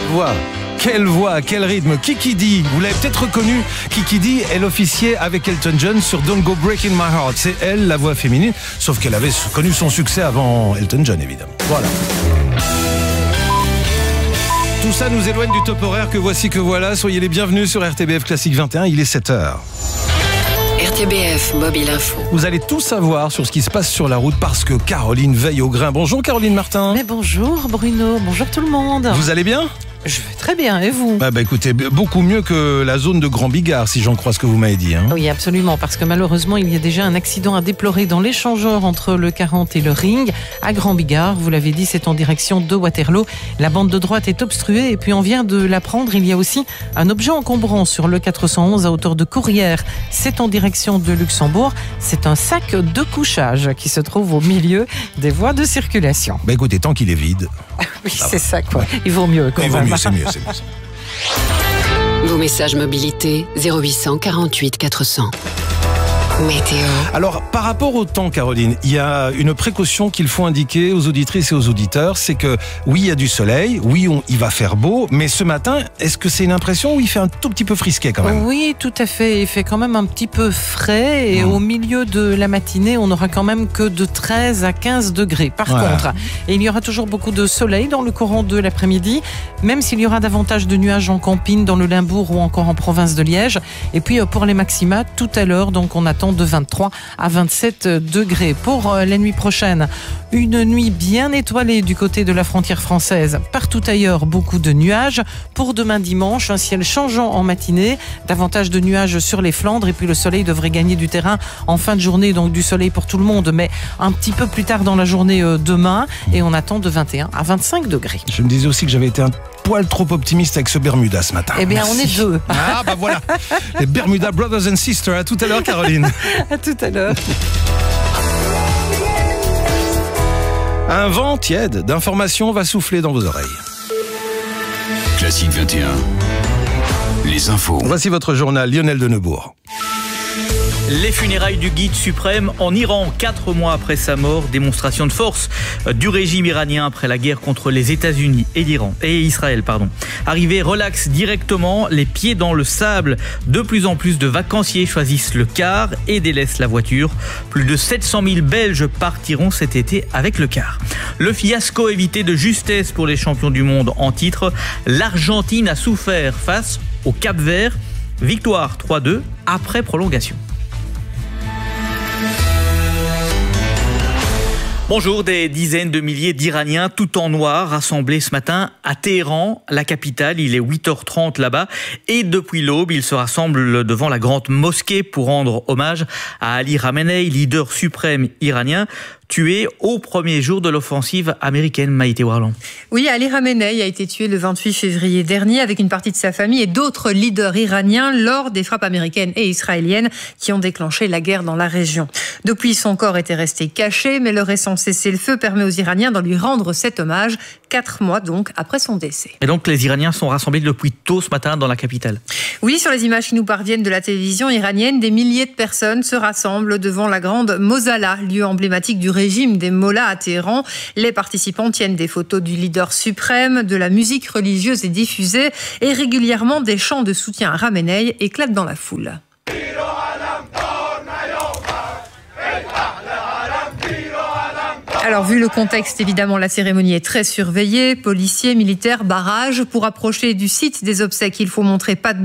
voix, quel rythme. Kiki Dee, vous l'avez peut-être reconnu. Kiki Dee, elle officiait avec Elton John sur Don't Go Breaking My Heart. C'est elle, la voix féminine, sauf qu'elle avait connu son succès avant Elton John, évidemment. Voilà. Tout ça nous éloigne du top horaire que voici que voilà. Soyez les bienvenus sur RTBF Classique 21, il est 7h. RTBF Mobile Info. Vous allez tout savoir sur ce qui se passe sur la route parce que Caroline veille au grain. Bonjour Caroline Martin. Mais bonjour Bruno, bonjour tout le monde. Vous allez bien ? Je vais très bien, et vous ? Écoutez, beaucoup mieux que la zone de Grand Bigard, si j'en crois ce que vous m'avez dit. Oui, absolument, parce que malheureusement, il y a déjà un accident à déplorer dans l'échangeur entre le 40 et le Ring, à Grand Bigard. Vous l'avez dit, c'est en direction de Waterloo. La bande de droite est obstruée, et puis on vient de l'apprendre, il y a aussi un objet encombrant sur le 411 à hauteur de Courrières. C'est en direction de Luxembourg. C'est un sac de couchage qui se trouve au milieu des voies de circulation. Écoutez, tant qu'il est vide. Oui, c'est ça, quoi. Il vaut mieux, quand même. C'est mieux. Vos messages mobilité 0800 48 400. Météo. Alors, par rapport au temps, Caroline, il y a une précaution qu'il faut indiquer aux auditrices et aux auditeurs, c'est que oui, il y a du soleil, oui, il va faire beau, mais ce matin, est-ce que c'est une impression où il fait un tout petit peu frisquet quand même ? Oui, tout à fait. Il fait quand même un petit peu frais et au milieu de la matinée, on n'aura quand même que de 13 à 15 degrés. Par contre, et il y aura toujours beaucoup de soleil dans le courant de l'après-midi, même s'il y aura davantage de nuages en Campine, dans le Limbourg ou encore en province de Liège. Et puis pour les maxima, tout à l'heure, donc on attend de 23 à 27 degrés. Pour la nuit prochaine, une nuit bien étoilée du côté de la frontière française. Partout ailleurs, beaucoup de nuages. Pour demain dimanche, un ciel changeant en matinée, davantage de nuages sur les Flandres et puis le soleil devrait gagner du terrain en fin de journée, donc du soleil pour tout le monde, mais un petit peu plus tard dans la journée demain et on attend de 21 à 25 degrés. Je me disais aussi que j'avais été un poil trop optimiste avec ce Bermuda ce matin. Eh bien, merci. On est deux. Ah, voilà. Les Bermuda Brothers and Sisters. À tout à l'heure, Caroline. À tout à l'heure. Un vent tiède d'informations va souffler dans vos oreilles. Classique 21. Les infos. Voici votre journal, Lionel de Neubourg. Les funérailles du guide suprême en Iran, 4 mois après sa mort, démonstration de force du régime iranien après la guerre contre les États-Unis et Israël. Arrivé relax directement, les pieds dans le sable, de plus en plus de vacanciers choisissent le car et délaissent la voiture. Plus de 700 000 Belges partiront cet été avec le car. Le fiasco évité de justesse pour les champions du monde en titre. L'Argentine a souffert face au Cap-Vert. Victoire 3-2 après prolongation. Bonjour, des dizaines de milliers d'Iraniens tout en noir rassemblés ce matin à Téhéran, la capitale. Il est 8h30 là-bas et depuis l'aube, ils se rassemblent devant la grande mosquée pour rendre hommage à Ali Khamenei, leader suprême iranien, tué au premier jour de l'offensive américaine. Maïté Warland. Oui, Ali Khamenei a été tué le 28 février dernier avec une partie de sa famille et d'autres leaders iraniens lors des frappes américaines et israéliennes qui ont déclenché la guerre dans la région. Depuis, son corps était resté caché, mais le récent cessez-le-feu permet aux Iraniens de lui rendre cet hommage, 4 mois donc après son décès. Et donc les Iraniens sont rassemblés depuis tôt ce matin dans la capitale. Oui, sur les images qui nous parviennent de la télévision iranienne, des milliers de personnes se rassemblent devant la grande Mosala, lieu emblématique du régime des mollahs à Téhéran. Les participants tiennent des photos du leader suprême, de la musique religieuse est diffusée et régulièrement des chants de soutien à Khamenei éclatent dans la foule. Alors, vu le contexte, évidemment, la cérémonie est très surveillée. Policiers, militaires, barrages. Pour approcher du site des obsèques, il faut montrer patte